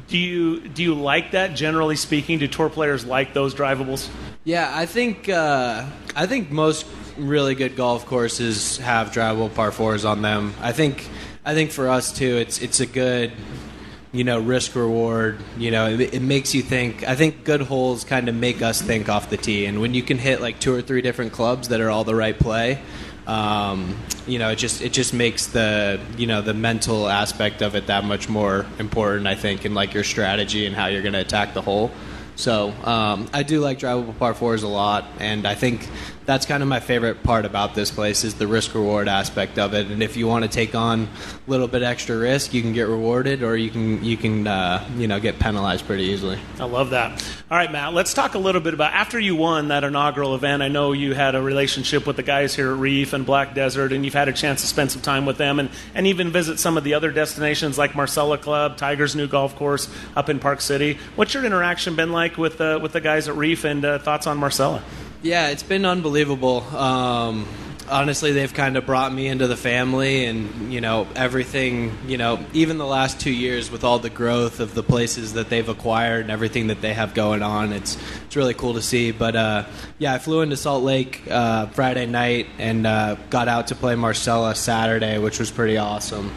Do you like that, generally speaking? Do tour players like those drivables? Yeah, I think most really good golf courses have drivable par fours on them. I think for us too, it's a good, risk reward. It makes you think. I think good holes kind of make us think off the tee, and when you can hit like 2 or 3 different clubs that are all the right play, it just makes the the mental aspect of it that much more important, I think, in like your strategy and how you're going to attack the hole. So I do like drivable par fours a lot, and I think that's kind of my favorite part about this place is the risk-reward aspect of it. And if you want to take on a little bit extra risk, you can get rewarded, or you can get penalized pretty easily. I love that. All right, Matt, let's talk a little bit about, after you won that inaugural event, I know you had a relationship with the guys here at Reef and Black Desert, and you've had a chance to spend some time with them and even visit some of the other destinations like Marcella Club, Tiger's new golf course up in Park City. What's your interaction been like with the guys at Reef, and thoughts on Marcella? Yeah, it's been unbelievable. Honestly, they've kind of brought me into the family, and everything. Even the last 2 years with all the growth of the places that they've acquired and everything that they have going on, it's really cool to see. But I flew into Salt Lake Friday night and got out to play Marcella Saturday, which was pretty awesome.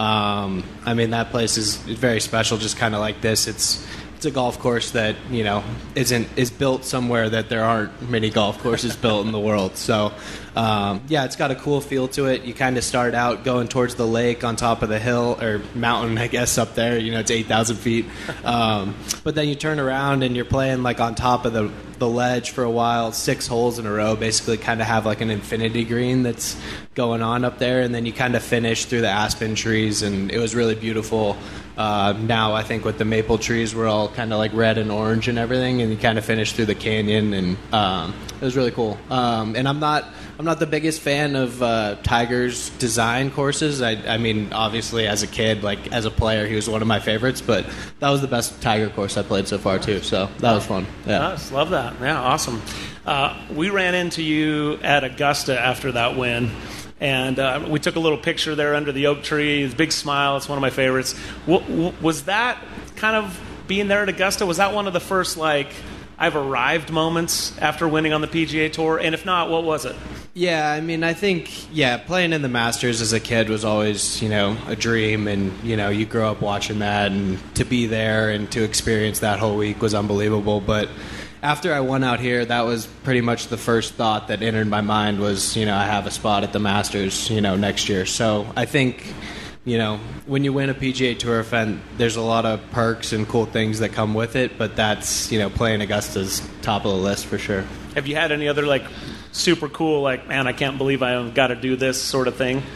That place is very special, just kind of like this. It's a golf course that is built somewhere that there aren't many golf courses built in the world. So it's got a cool feel to it. You kind of start out going towards the lake on top of the hill or mountain, I guess, up there. It's 8,000 feet. But then you turn around and you're playing like on top of the ledge for a while, 6 holes in a row, basically kind of have like an infinity green that's going on up there, and then you kind of finish through the aspen trees, and it was really beautiful. Now I think with the maple trees, we're all kind of like red and orange and everything, and you kind of finish through the canyon, and it was really cool. And I'm not the biggest fan of Tiger's design courses. I mean, obviously as a kid, like as a player, he was one of my favorites, but that was the best Tiger course I played so far too. So that was fun. Yeah, nice. Love that. Yeah, awesome. We ran into you at Augusta after that win. And we took a little picture there under the oak tree. His big smile. It's one of my favorites. Was that kind of being there at Augusta? Was that one of the first, like, I've arrived moments after winning on the PGA Tour? And if not, what was it? Yeah, I think, playing in the Masters as a kid was always, a dream. And, you grow up watching that. And to be there and to experience that whole week was unbelievable. But after I won out here, that was pretty much the first thought that entered my mind was, I have a spot at the Masters, next year. So I think, when you win a PGA Tour event, there's a lot of perks and cool things that come with it, but that's, playing Augusta's top of the list for sure. Have you had any other, like, super cool, like, man, I can't believe I got to do this sort of thing?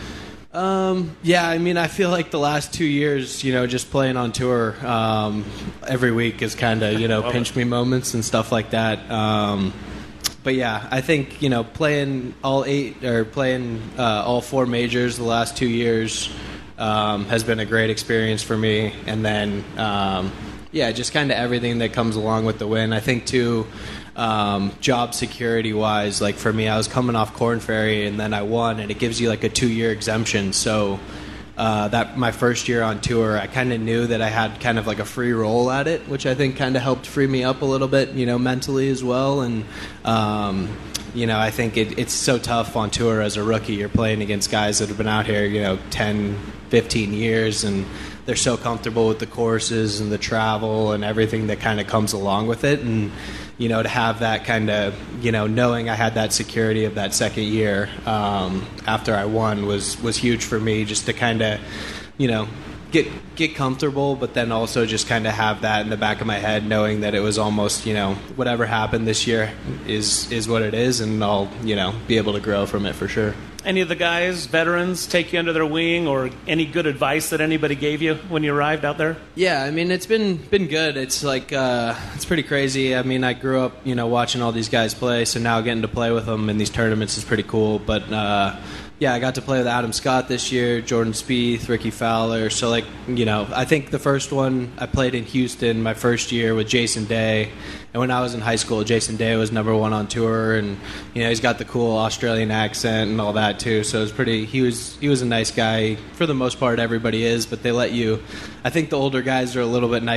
I feel like the last 2 years, just playing on tour every week is kind of, pinch me moments and stuff like that. But yeah, I think, playing all 4 majors the last 2 years has been a great experience for me. And then, just kind of everything that comes along with the win. I think, too, job security wise, like for me, I was coming off Korn Ferry and then I won, and it gives you like a 2-year exemption. So that my first year on tour, I kind of knew that I had kind of like a free roll at it, which I think kind of helped free me up a little bit, mentally as well. And I think it's so tough on tour as a rookie. You're playing against guys that have been out here 10, 15 years, and they're so comfortable with the courses and the travel and everything that kind of comes along with it. And to have that kind of, knowing I had that security of that second year after I won was huge for me, just to kind of, get comfortable, but then also just kind of have that in the back of my head, knowing that it was almost, whatever happened this year is what it is, and I'll, be able to grow from it for sure. Any of the guys, veterans, take you under their wing, or any good advice that anybody gave you when you arrived out there? Yeah, it's been good. It's like it's pretty crazy. I grew up, watching all these guys play, so now getting to play with them in these tournaments is pretty cool. But I got to play with Adam Scott this year, Jordan Spieth, Ricky Fowler. So I think the first one I played in Houston my first year with Jason Day. And when I was in high school, Jason Day was #1 on tour, and he's got the cool Australian accent and all that too. So it was pretty. He was a nice guy for the most part. Everybody is, but they let you. I think the older guys are a little bit nicer